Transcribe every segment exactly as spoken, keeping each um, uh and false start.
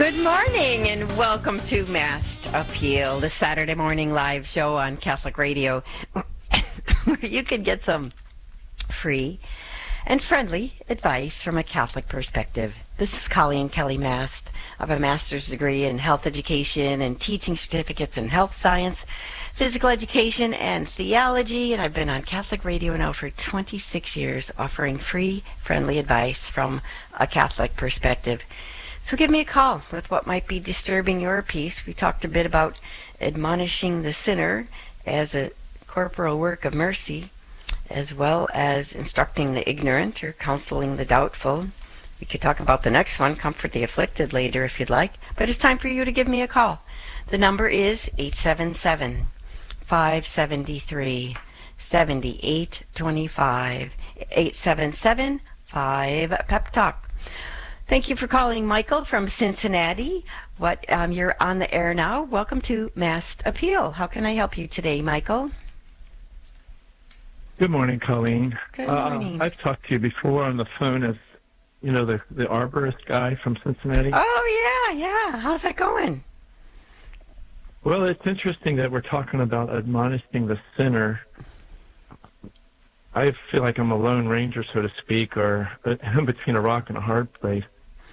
Good morning and welcome to Mass Appeal, the Saturday morning live show on Catholic Radio where you can get some free and friendly advice from a Catholic perspective. This is Colleen Kelly Mast. I have a master's degree in health education and teaching certificates in health science, physical education, and theology, and I've been on Catholic Radio now for twenty-six years offering free, friendly advice from a Catholic perspective. So give me a call with what might be disturbing your peace. We talked a bit about admonishing the sinner as a corporal work of mercy, as well as instructing the ignorant or counseling the doubtful. We could talk about the next one, comfort the afflicted, later if you'd like. But it's time for you to give me a call. The number is eight seven seven, five seven three, seven eight two five, eight seven seven, five, PEP TALK. Thank you for calling, Michael from Cincinnati. What um, you're on the air now. Welcome to Mass Appeal. How can I help you today, Michael? Good morning, Colleen. Good morning. Uh, I've talked to you before on the phone as, you know, the the arborist guy from Cincinnati. Oh, yeah, yeah. How's that going? Well, it's interesting that we're talking about admonishing the sinner. I feel like I'm a lone ranger, so to speak, or in between a rock and a hard place.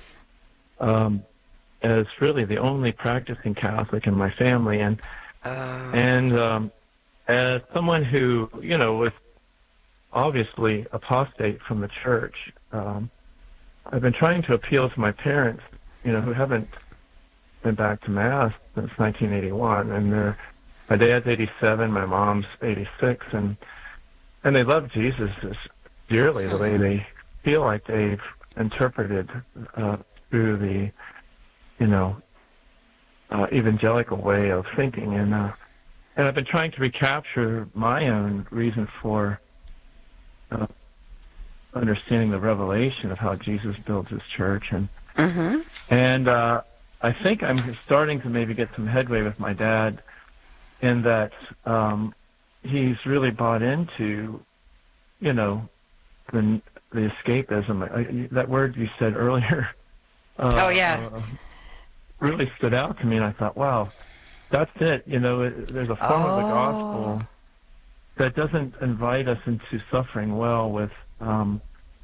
Um, as really the only practicing Catholic in my family, and Uh, and um, as someone who, you know, was obviously apostate from the church, um, I've been trying to appeal to my parents, you know, who haven't been back to Mass since nineteen eighty-one, and they're, my dad's eighty-seven, my mom's eighty-six, and and they love Jesus dearly, the way they feel like they've interpreted uh, through the, you know, uh, evangelical way of thinking. And uh, and I've been trying to recapture my own reason for uh, understanding the revelation of how Jesus builds his church. And, mm-hmm. and uh, I think I'm starting to maybe get some headway with my dad in that um, he's really bought into, you know, the the escapism. I, that word you said earlier. Uh, oh yeah. Uh, really stood out to me, and I thought, wow, that's it. You know, it, there's a form oh. of the gospel that doesn't invite us into suffering well with um,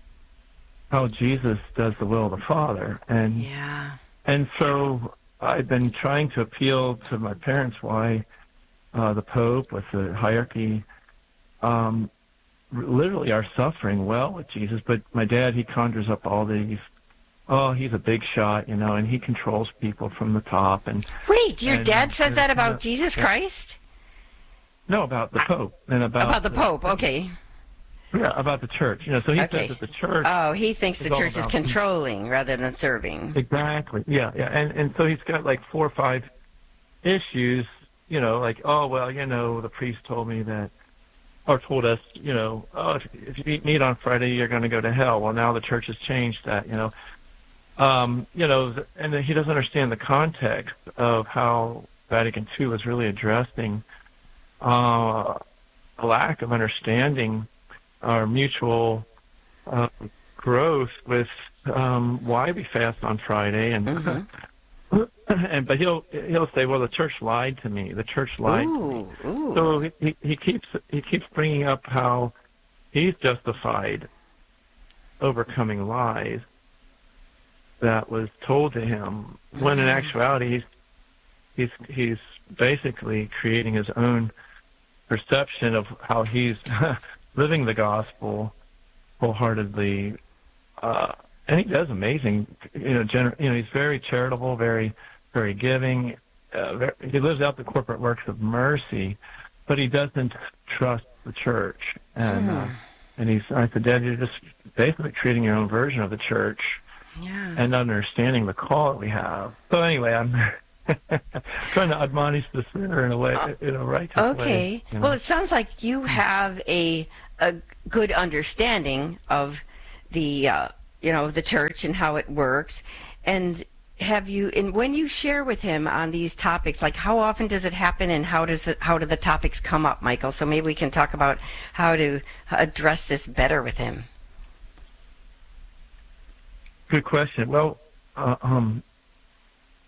how Jesus does the will of the Father, and Yeah. and so I've been trying to appeal to my parents why uh, the Pope with the hierarchy um, literally are suffering well with Jesus. But my dad, he conjures up all these, oh, he's a big shot, you know, and he controls people from the top. And Wait, your and, dad says that about uh, Jesus Christ? No, about the Pope and about About the Pope, okay. Yeah, about the church. You know, so he Okay. says that the church. Oh, he thinks the is all church is about- controlling rather than serving. Exactly. Yeah, yeah, and and so he's got like four or five issues. You know, like, oh well, you know, the priest told me that, or told us, you know, oh, if, if you eat meat on Friday, you're going to go to hell. Well, now the church has changed that. You know, um, you know, and he doesn't understand the context of how Vatican Two was really addressing uh, a lack of understanding our mutual uh, growth with um, why we fast on Friday, and Mm-hmm. and but he'll he'll say, well, the church lied to me. The church lied to me. Ooh, ooh. So he, he he keeps he keeps bringing up how he's justified overcoming lies that was told to him, when in actuality he's he's he's basically creating his own perception of how he's living the gospel wholeheartedly, uh, and he does amazing. You know, gener- you know, he's very charitable, very, very giving. Uh, very, he lives out the corporate works of mercy, but he doesn't trust the church. And Hmm. uh, and he's, I said, Dad, you're just basically creating your own version of the church Yeah. and understanding the call that we have. So anyway, I'm trying to admonish the sinner in a way, in a righteous way. Okay. You know? Well, it sounds like you have a a good understanding of the uh, you know the church and how it works. And have you? And when you share with him on these topics, like how often does it happen, and how does it, how do the topics come up, Michael? So maybe we can talk about how to address this better with him. Good question. Well, uh, um,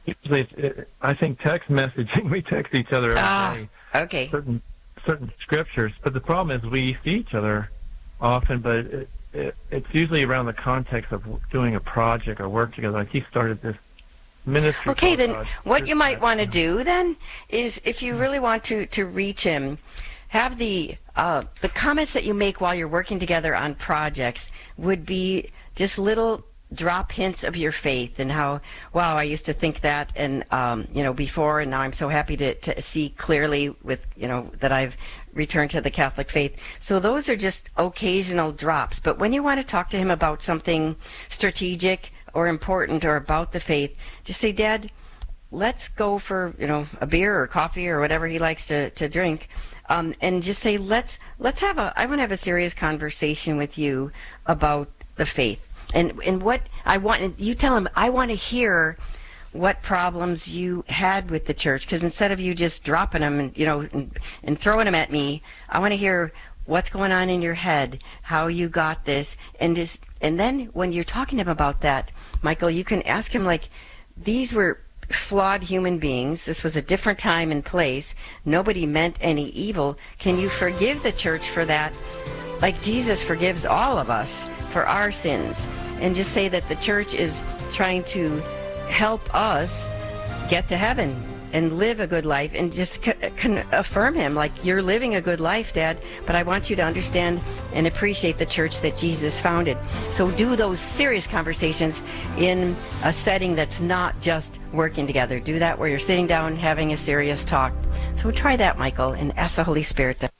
usually, it's, it, I think text messaging. We text each other every Ah, day. okay. Certain certain scriptures, but the problem is we see each other often, but it, it, it's usually around the context of doing a project or work together. Like he started this ministry. Okay, then uh, what you might want to do then is, if you really want to, to reach him, have the uh, the comments that you make while you're working together on projects would be just little drop hints of your faith and how, wow, I used to think that and um, you know before, and now I'm so happy to, to see clearly with you know that I've returned to the Catholic faith. So those are just occasional drops. But when you want to talk to him about something strategic or important or about the faith, just say, Dad, let's go for you know a beer or coffee or whatever he likes to, to drink. Um, and just say, let's let's have a, I want to have a serious conversation with you about the faith. And and what I want, and you tell him, I want to hear what problems you had with the church, because instead of you just dropping them and, you know, and, and throwing them at me, I want to hear what's going on in your head, how you got this. And just, and then when you're talking to him about that, Michael, you can ask him, like, these were flawed human beings. This was a different time and place. Nobody meant any evil. Can you forgive the church for that? Like Jesus forgives all of us for our sins. And just say that the church is trying to help us get to heaven and live a good life, and just can affirm him, like, you're living a good life, Dad, but I want you to understand and appreciate the church that Jesus founded. So do those serious conversations in a setting that's not just working together. Do that where you're sitting down having a serious talk. So try that, Michael, and ask the Holy Spirit to...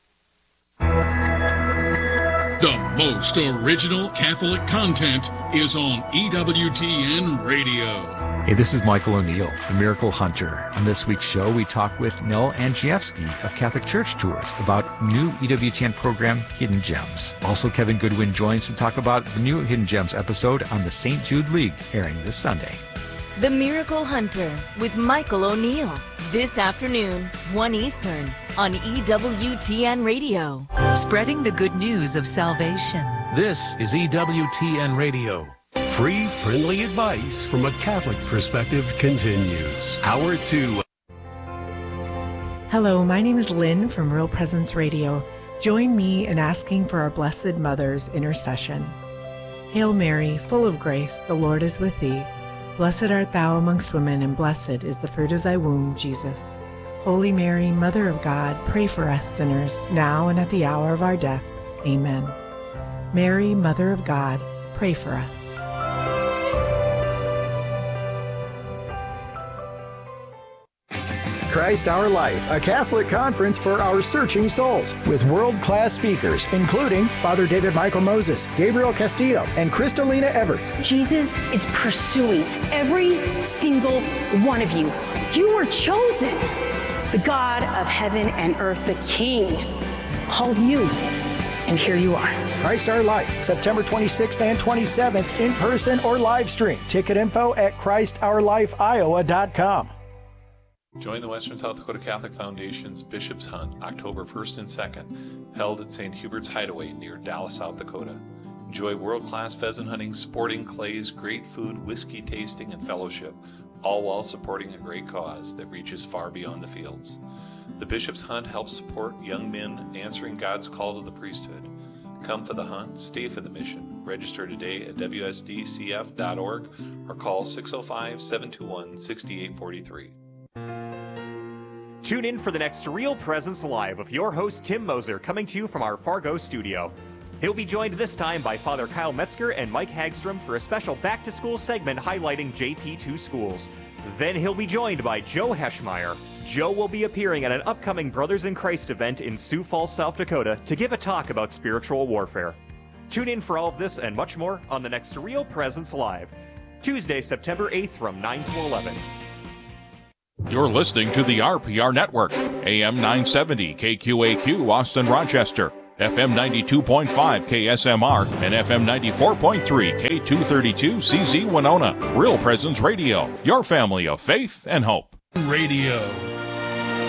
The most original Catholic content is on E W T N Radio. Hey, this is Michael O'Neill, the Miracle Hunter. On this week's show, we talk with Nell Andrzejewski of Catholic Church Tours about new E W T N program, Hidden Gems. Also, Kevin Goodwin joins to talk about the new Hidden Gems episode on the Saint Jude League, airing this Sunday. The Miracle Hunter with Michael O'Neill. This afternoon, one Eastern, on E W T N Radio. Spreading the good news of salvation. This is E W T N Radio. Free, friendly advice from a Catholic perspective continues. Hour two. Hello, my name is Lynn from Real Presence Radio. Join me in asking for our Blessed Mother's intercession. Hail Mary, full of grace, the Lord is with thee. Blessed art thou amongst women, and blessed is the fruit of thy womb, Jesus. Holy Mary, Mother of God, pray for us sinners, now and at the hour of our death. Amen. Mary, Mother of God, pray for us. Christ Our Life, a Catholic conference for our searching souls, with world-class speakers, including Father David Michael Moses, Gabriel Castillo, and Kristalina Everett. Jesus is pursuing every single one of you. You were chosen. The God of heaven and earth, the King, called you, and here you are. Christ Our Life, September twenty-sixth and twenty-seventh, in person or live stream. Ticket info at Christ Our Life Iowa dot com. Join the Western South Dakota Catholic Foundation's Bishop's Hunt, October first and second, held at Saint Hubert's Hideaway near Dallas, South Dakota. Enjoy world-class pheasant hunting, sporting clays, great food, whiskey tasting, and fellowship, all while supporting a great cause that reaches far beyond the fields. The Bishop's Hunt helps support young men answering God's call to the priesthood. Come for the hunt, stay for the mission. Register today at W S D C F dot org or call six oh five, seven two one, six eight four three. Tune in for the next Real Presence Live with your host Tim Moser, coming to you from our Fargo studio. He'll be joined this time by Father Kyle Metzger and Mike Hagstrom for a special back-to-school segment highlighting J P two schools. Then he'll be joined by Joe Heschmeyer. Joe will be appearing at an upcoming Brothers in Christ event in Sioux Falls, South Dakota to give a talk about spiritual warfare. Tune in for all of this and much more on the next Real Presence Live, Tuesday, September eighth from nine to eleven. You're listening to the R P R Network, A M nine seventy K Q A Q Austin Rochester, F M ninety-two point five K S M R, and F M ninety-four point three K two thirty-two C Z Winona. Real Presence Radio, your family of faith and hope. Radio.